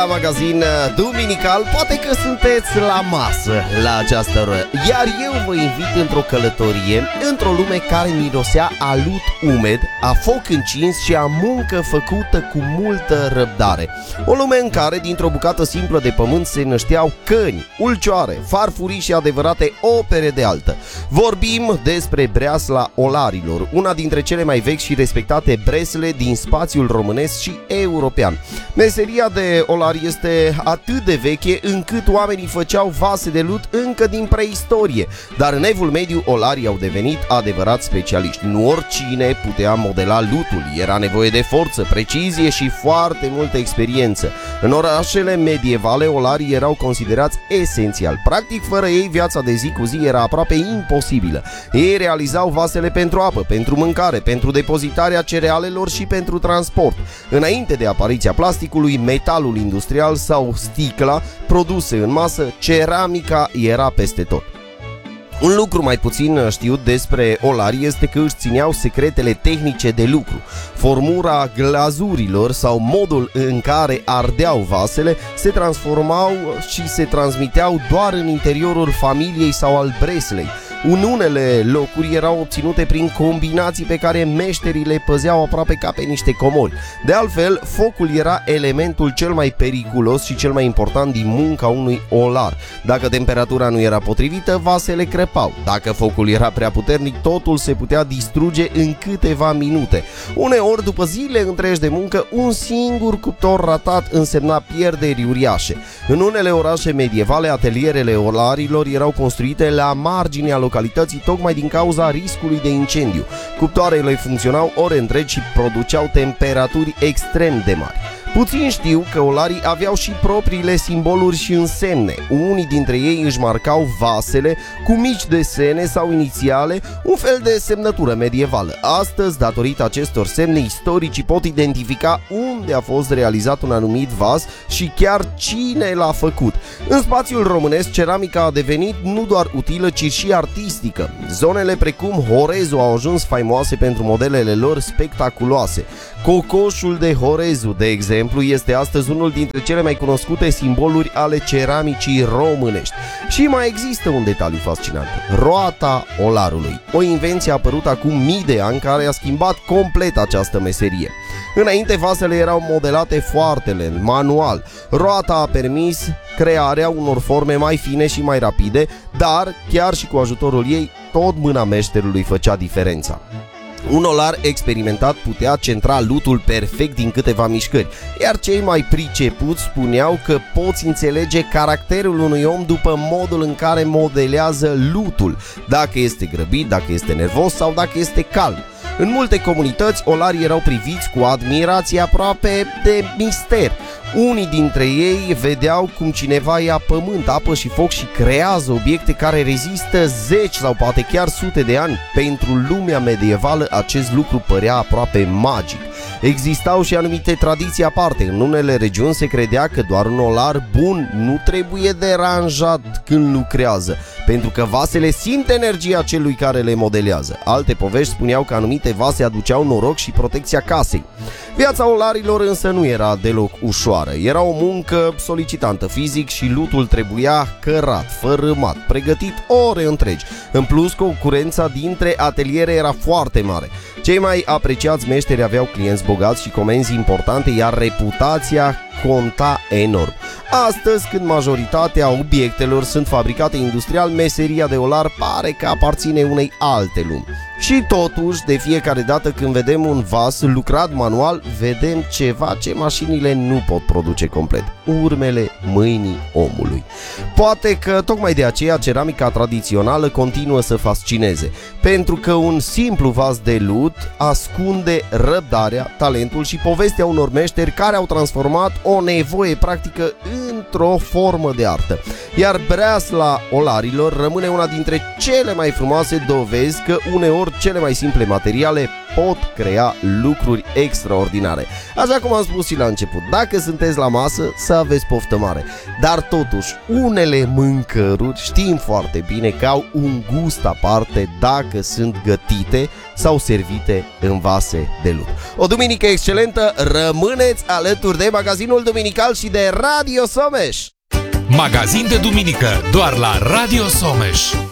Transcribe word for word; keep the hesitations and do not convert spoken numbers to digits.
Magazin duminical, poate că sunteți la masă la această oră, iar eu vă invit într-o călătorie într-o lume care mirosea a lut umed, a foc încins și a muncă făcută cu multă răbdare. O lume în care dintr-o bucată simplă de pământ se nășteau căni, ulcioare, farfurii și adevărate opere de altă. Vorbim despre breasla olarilor, una dintre cele mai vechi și respectate bresle din spațiul românesc și european. Meseria de olar este atât de veche încât oamenii făceau vase de lut încă din preistorie, dar în evul mediu olarii au devenit adevărați specialiști. Nu oricine putea modela lutul, era nevoie de forță, precizie și foarte multă experiență. În orașele medievale olarii erau considerați esențiali. Practic, fără ei viața de zi cu zi era aproape imposibilă. Ei realizau vasele pentru apă, pentru mâncare, pentru depozitarea cerealelor și pentru transport. Înainte de apariția plasticului, metalul industrial sau sticla produse în masă, ceramica era peste tot. Un lucru mai puțin știut despre olari este că își țineau secretele tehnice de lucru. Formura glazurilor sau modul în care ardeau vasele se transformau și se transmiteau doar în interiorul familiei sau al breslei. În unele locuri erau obținute prin combinații pe care meșterii le păzeau aproape ca pe niște comori. De altfel, focul era elementul cel mai periculos și cel mai important din munca unui olar. Dacă temperatura nu era potrivită, vasele crăpau. Dacă focul era prea puternic, totul se putea distruge în câteva minute. Uneori, după zile întregi de muncă, un singur cuptor ratat însemna pierderi uriașe. În unele orașe medievale, atelierele olarilor erau construite la marginea localității tocmai din cauza riscului de incendiu. Cuptoarele funcționau ore întregi și produceau temperaturi extrem de mari. Puțin știu că olarii aveau și propriile simboluri și însemne. Unii dintre ei își marcau vasele cu mici desene sau inițiale, un fel de semnătură medievală. Astăzi, datorită acestor semne, istoricii pot identifica unde a fost realizat un anumit vas și chiar cine l-a făcut. În spațiul românesc, ceramica a devenit nu doar utilă, ci și artistică. Zonele precum Horezu au ajuns faimoase pentru modelele lor spectaculoase. Cocoșul de Horezu, de exemplu, este astăzi unul dintre cele mai cunoscute simboluri ale ceramicii românești. Și mai există un detaliu fascinant: roata olarului, o invenție apărută acum mii de ani care a schimbat complet această meserie. Înainte, vasele erau modelate foarte lent, manual. Roata a permis crearea unor forme mai fine și mai rapide, dar chiar și cu ajutorul ei, tot mâna meșterului făcea diferența. Un olar experimentat putea centra lutul perfect din câteva mișcări, iar cei mai pricepuți spuneau că poți înțelege caracterul unui om după modul în care modelează lutul, dacă este grăbit, dacă este nervos sau dacă este calm. În multe comunități, olarii erau priviți cu admirație, aproape de mister. Unii dintre ei vedeau cum cineva ia pământ, apă și foc și creează obiecte care rezistă zeci sau poate chiar sute de ani. Pentru lumea medievală, acest lucru părea aproape magic. Existau și anumite tradiții aparte. În unele regiuni se credea că doar un olar bun nu trebuie deranjat când lucrează, pentru că vasele simt energia celui care le modelează. Alte povești spuneau că anumite vase aduceau noroc și protecția casei. Viața olarilor însă nu era deloc ușoară. Era o muncă solicitantă fizic și lutul trebuia cărat, fărâmat, pregătit ore întregi. În plus, concurența dintre ateliere era foarte mare. Cei mai apreciați meșteri aveau clienți bogați și comenzi importante, iar reputația conta enorm. Astăzi, când majoritatea obiectelor sunt fabricate industrial, meseria de olar pare că aparține unei alte lumi. Și totuși, de fiecare dată când vedem un vas lucrat manual, vedem ceva ce mașinile nu pot produce complet: urmele mâinii omului. Poate că tocmai de aceea ceramica tradițională continuă să fascineze, pentru că un simplu vas de lut ascunde răbdarea, talentul și povestea unor meșteri care au transformat o nevoie practică într-o formă de artă. Iar breasla olarilor rămâne una dintre cele mai frumoase dovezi că uneori cele mai simple materiale pot crea lucruri extraordinare. Așa cum am spus și la început, dacă sunteți la masă, să aveți poftă mare. Dar totuși, unele mâncăruri știm foarte bine că au un gust aparte dacă sunt gătite sau servite în vase de lut. O duminică excelentă, rămâneți alături de Magazinul Duminical și de Radio Someș. Magazin de duminică, doar la Radio Someș.